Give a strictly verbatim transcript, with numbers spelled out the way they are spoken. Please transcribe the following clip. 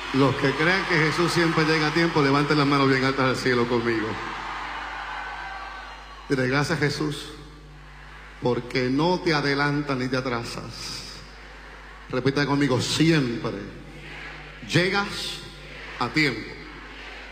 Los que crean que Jesús siempre llega a tiempo, levanten las manos bien altas al cielo conmigo. Dile gracias, Jesús, porque no te adelantas ni te atrasas. Repita conmigo, siempre llegas a tiempo.